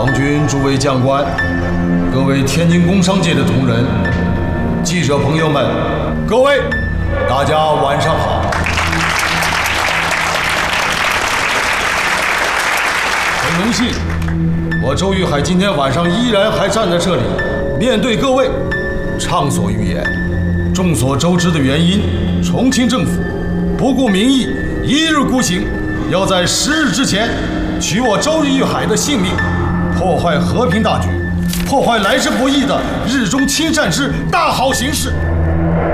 皇军诸位将官，各位天津工商界的同仁，记者朋友们，各位，大家晚上好。很荣幸，我周玉海今天晚上依然还站在这里，面对各位，畅所欲言。众所周知的原因，重庆政府不顾民意，一日孤行，要在10日之前取我周玉海的性命，破坏和平大局，破坏来之不易的日中亲善之大好形势。